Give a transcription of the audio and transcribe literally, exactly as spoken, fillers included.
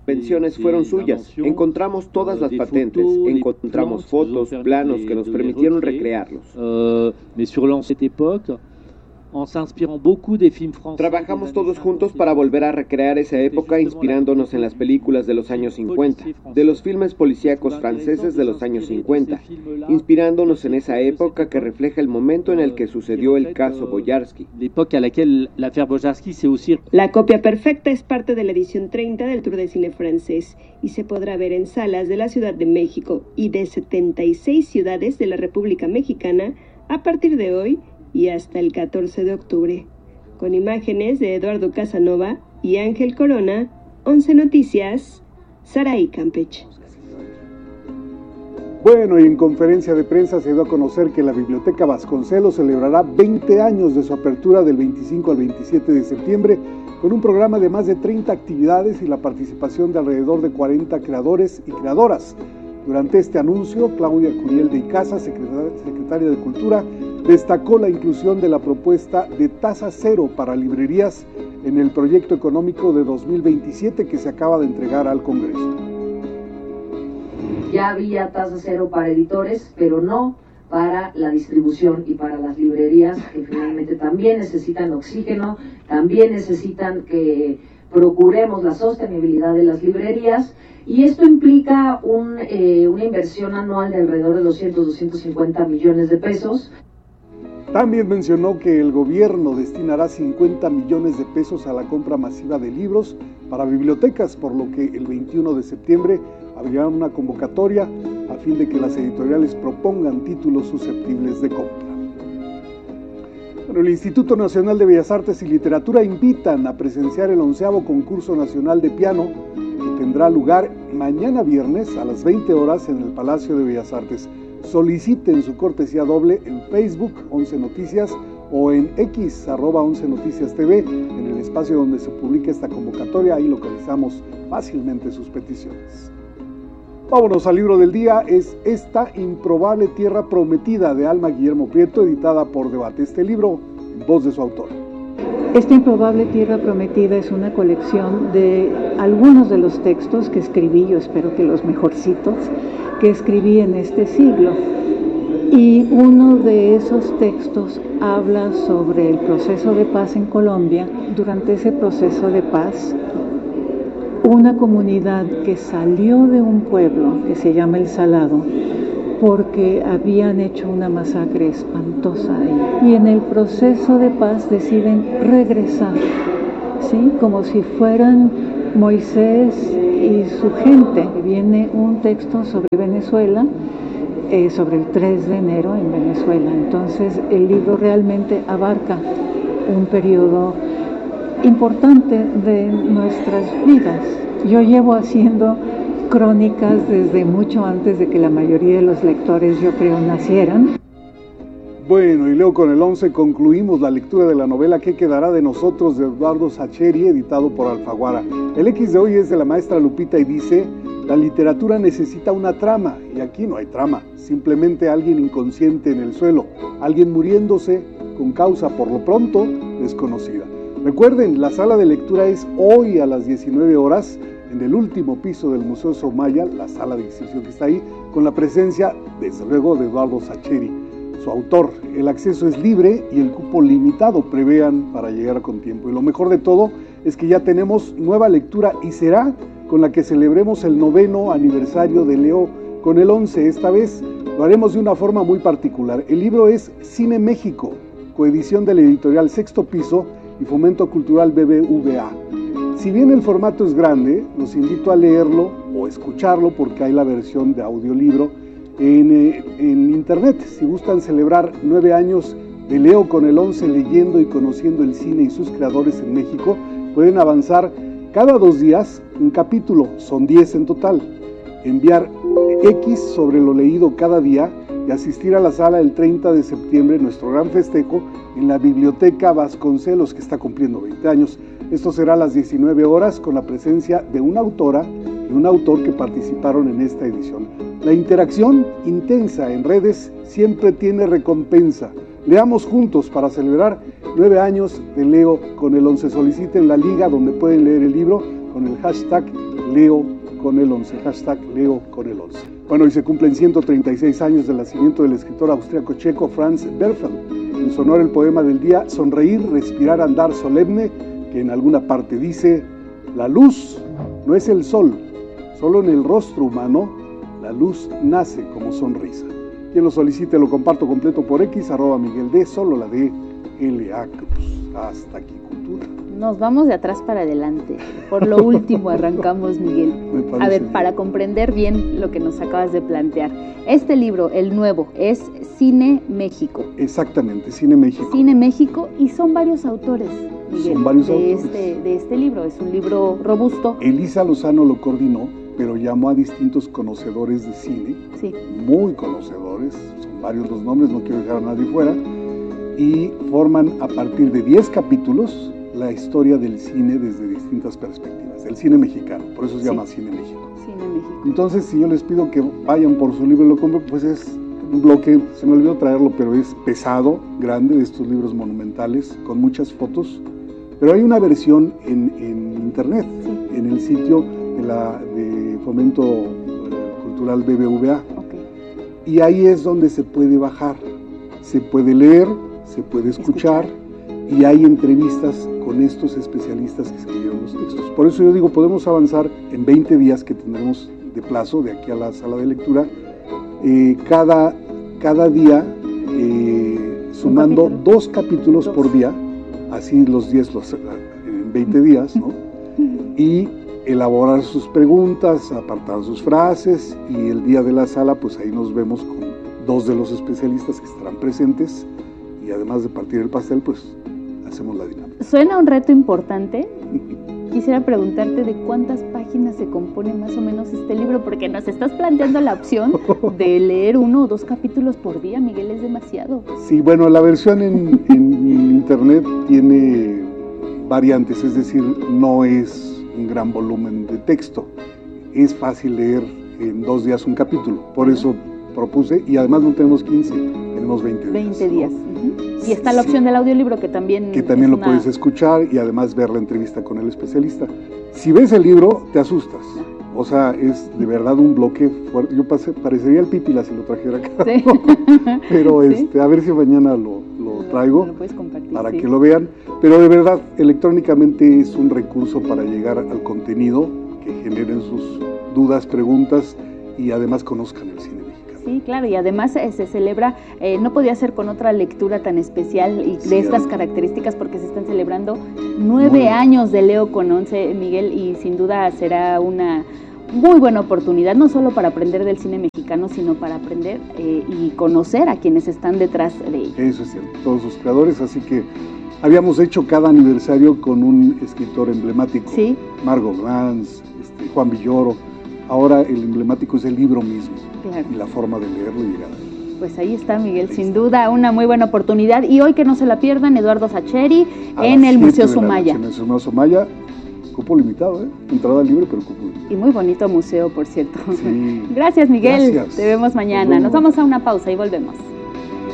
invenciones fueron suyas. Encontramos todas las patentes, encontramos fotos, planos que nos permitieron recrearlos. Trabajamos todos juntos para volver a recrear esa época inspirándonos en las películas de los años cincuenta, de los filmes policíacos franceses de los años cincuenta, inspirándonos en esa época que refleja el momento en el que sucedió el caso Boyarsky. La copia perfecta es parte de la edición treinta del Tour de Cine francés y se podrá ver en salas de la Ciudad de México y de setenta y seis ciudades de la República Mexicana a partir de hoy y hasta el catorce de octubre. Con imágenes de Eduardo Casanova y Ángel Corona, once Noticias, Saraí Campeche. Bueno, y en conferencia de prensa se dio a conocer que la Biblioteca Vasconcelos celebrará veinte años de su apertura del veinticinco al veintisiete de septiembre con un programa de más de treinta actividades y la participación de alrededor de cuarenta creadores y creadoras. Durante este anuncio, Claudia Curiel de Icaza, secretaria de Cultura, destacó la inclusión de la propuesta de tasa cero para librerías en el proyecto económico de dos mil veintisiete que se acaba de entregar al Congreso. Ya había tasa cero para editores, pero no para la distribución y para las librerías, que finalmente también necesitan oxígeno, también necesitan que procuremos la sostenibilidad de las librerías, y esto implica un, eh, una inversión anual de alrededor de doscientos, doscientos cincuenta millones de pesos. También mencionó que el gobierno destinará cincuenta millones de pesos a la compra masiva de libros para bibliotecas, por lo que el veintiuno de septiembre abrirán una convocatoria a fin de que las editoriales propongan títulos susceptibles de compra. Bueno, el Instituto Nacional de Bellas Artes y Literatura invitan a presenciar el onceavo concurso nacional de piano que tendrá lugar mañana viernes a las veinte horas en el Palacio de Bellas Artes. Soliciten su cortesía doble en Facebook once Noticias o en X arroba once Noticias T V en el espacio donde se publica esta convocatoria. Ahí localizamos fácilmente sus peticiones. Vámonos al libro del día, es Esta improbable tierra prometida de Alma Guillermo Prieto, editada por Debate. Este libro en voz de su autor. Esta improbable tierra prometida es una colección de algunos de los textos que escribí, yo espero que los mejorcitos, que escribí en este siglo. Y uno de esos textos habla sobre el proceso de paz en Colombia. Durante ese proceso de paz, una comunidad que salió de un pueblo que se llama El Salado, porque habían hecho una masacre espantosa ahí. Y en el proceso de paz deciden regresar, ¿sí? Como si fueran Moisés y su gente. Viene un texto sobre Venezuela, eh, sobre el tres de enero en Venezuela. Entonces el libro realmente abarca un periodo importante de nuestras vidas. Yo llevo haciendo crónicas desde mucho antes de que la mayoría de los lectores, yo creo, nacieran. Bueno, y luego con el once concluimos la lectura de la novela ¿Qué quedará de nosotros? De Eduardo Sacheri, editado por Alfaguara. El X de hoy es de la maestra Lupita y dice: la literatura necesita una trama, y aquí no hay trama, simplemente alguien inconsciente en el suelo, alguien muriéndose con causa por lo pronto desconocida. Recuerden, la sala de lectura es hoy a las diecinueve horas en el último piso del Museo Soumaya, la sala de exhibición que está ahí, con la presencia, desde luego, de Eduardo Sacheri, su autor. El acceso es libre y el cupo limitado, prevean, para llegar con tiempo. Y lo mejor de todo es que ya tenemos nueva lectura y será con la que celebremos el noveno aniversario de Leo con el once. Esta vez lo haremos de una forma muy particular. El libro es Cine México, coedición de la editorial Sexto Piso y Fomento Cultural B B V A. Si bien el formato es grande, los invito a leerlo o escucharlo porque hay la versión de audiolibro en, eh, en internet. Si gustan celebrar nueve años de Leo con el once, leyendo y conociendo el cine y sus creadores en México, pueden avanzar cada dos días un capítulo, son diez en total. Enviar X sobre lo leído cada día y asistir a la sala el treinta de septiembre, nuestro gran festejo, en la Biblioteca Vasconcelos, que está cumpliendo veinte años. Esto será a las diecinueve horas con la presencia de una autora y un autor que participaron en esta edición. La interacción intensa en redes siempre tiene recompensa. Leamos juntos para celebrar nueve años de Leo con el once. Soliciten la liga donde pueden leer el libro con el hashtag Leo con el once, hashtag Leo con el once. Bueno, y se cumplen ciento treinta y seis años del nacimiento del escritor austriaco checo Franz Werfel. En su honor el poema del día, sonreír, respirar, andar solemne, que en alguna parte dice, la luz no es el sol, solo en el rostro humano la luz nace como sonrisa. Quien lo solicite lo comparto completo por X, arroba Miguel D, solo la D, L A Cruz. Hasta aquí, cultura. Nos vamos de atrás para adelante. Por lo último arrancamos, Miguel. A ver, bien. Para comprender bien lo que nos acabas de plantear. Este libro, el nuevo, es Cine México. Exactamente, Cine México. Cine México, y son varios autores, Miguel, son varios de, autores. Este, de este libro. Es un libro robusto. Elisa Lozano lo coordinó, pero llamó a distintos conocedores de cine, sí. muy conocedores, son varios los nombres, no quiero dejar a nadie fuera, y forman a partir de diez capítulos la historia del cine desde distintas perspectivas, del cine mexicano, por eso se sí. llama Cine México. Cine México. Entonces, si yo les pido que vayan por su libro y lo compren, pues es un bloque, se me olvidó traerlo, pero es pesado, grande, de estos libros monumentales, con muchas fotos, pero hay una versión en, en internet, sí. en el sitio de, la, de Fomento Cultural B B V A, okay. y ahí es donde se puede bajar, se puede leer, se puede escuchar, escuchar, y hay entrevistas con estos especialistas que escribieron los textos. Por eso yo digo, podemos avanzar en veinte días que tendremos de plazo de aquí a la sala de lectura, eh, cada, cada día eh, sumando capítulo. dos capítulos dos. por día, así los diez los, en veinte días, ¿no? Y elaborar sus preguntas, apartar sus frases, y el día de la sala, pues ahí nos vemos con dos de los especialistas que estarán presentes, y además de partir el pastel, pues hacemos la dinámica. Suena un reto importante. Quisiera preguntarte de cuántas páginas se compone más o menos este libro, porque nos estás planteando la opción de leer uno o dos capítulos por día, Miguel, es demasiado. Sí, bueno, la versión en, en internet tiene variantes, es decir, no es un gran volumen de texto, es fácil leer en dos días un capítulo, por eso propuse, y además no tenemos quince, tenemos veinte días. veinte días. ¿no? Uh-huh. Y está la opción sí. del audiolibro que también... Que también lo una... puedes escuchar y además ver la entrevista con el especialista. Si ves el libro, te asustas. No. O sea, es de verdad un bloque fuerte. Yo pasé, parecería el Pípila si lo trajera acá. Sí. Pero ¿Sí? este, a ver si mañana lo, lo traigo lo, lo puedes compartir, para sí. que lo vean. Pero de verdad, electrónicamente es un recurso para llegar al contenido, que generen sus dudas, preguntas y además conozcan el cine. Sí, claro, y además eh, se celebra, eh, no podía ser con otra lectura tan especial y de sí, estas ¿no? características, porque se están celebrando nueve años de Leo con once, Miguel, y sin duda será una muy buena oportunidad, no solo para aprender del cine mexicano, sino para aprender eh, y conocer a quienes están detrás de ello. Eso es cierto, todos sus creadores, así que habíamos hecho cada aniversario con un escritor emblemático, ¿Sí? Margot Glantz, este, Juan Villoro. Ahora el emblemático es el libro mismo, claro. y la forma de leerlo y llegar. Pues ahí está, Miguel, ahí sin está. duda una muy buena oportunidad. Y hoy que no se la pierdan, Eduardo Sacheri a en el Museo Sumaya. En el Museo Sumaya, cupo limitado, ¿eh? Entrada libre, pero cupo limitado. Y muy bonito museo, por cierto. Sí. Gracias, Miguel. Gracias. Te vemos mañana. Nos, Nos vamos a una pausa y volvemos.